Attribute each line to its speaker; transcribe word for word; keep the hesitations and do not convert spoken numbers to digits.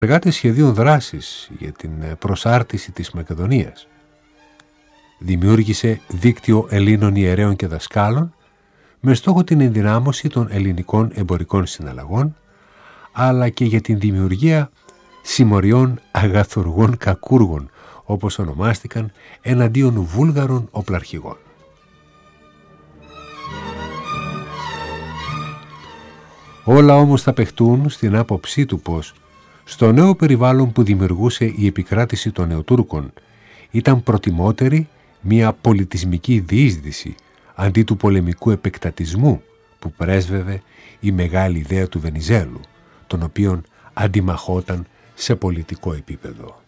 Speaker 1: εργάτες σχεδίων δράσης για την προσάρτηση της Μακεδονίας. Δημιούργησε δίκτυο Ελλήνων ιερέων και δασκάλων με στόχο την ενδυνάμωση των ελληνικών εμπορικών συναλλαγών, αλλά και για την δημιουργία συμμοριών αγαθοργών κακούργων, όπως ονομάστηκαν, εναντίον Βούλγαρων οπλαρχηγών. Όλα όμως θα παιχτούν στην άποψή του πως στο νέο περιβάλλον που δημιουργούσε η επικράτηση των Νεοτούρκων ήταν προτιμότερη μια πολιτισμική διείσδυση αντί του πολεμικού επεκτατισμού που πρέσβευε η μεγάλη ιδέα του Βενιζέλου, τον οποίον αντιμαχόταν σε πολιτικό επίπεδο.